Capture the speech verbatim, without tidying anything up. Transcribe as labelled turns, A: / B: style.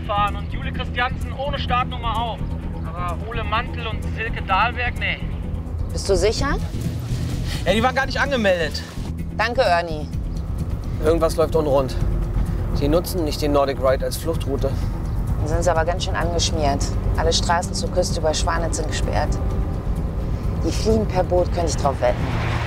A: gefahren und Jule Christiansen ohne Startnummer auch. Aber Ole Mantel und Silke Dahlberg, nee.
B: Bist du sicher?
C: Ja, die waren gar nicht angemeldet.
B: Danke, Ernie.
C: Irgendwas läuft unrund. Die nutzen nicht den Nordic Ride als Fluchtroute.
B: Dann sind sie aber ganz schön angeschmiert. Alle Straßen zur Küste über Schwanitz sind gesperrt. Die fliehen per Boot, könnte ich drauf wetten.